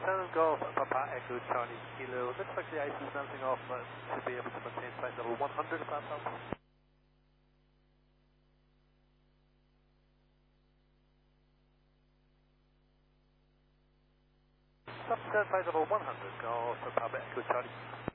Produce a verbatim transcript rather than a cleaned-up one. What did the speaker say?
Shannon Golf, Papa Echo Charlie Kilo. Looks like the ice is melting off, but should be able to maintain flight level one hundred if that helps. Subscribe flight level one hundred, Golf, Papa Echo Charlie.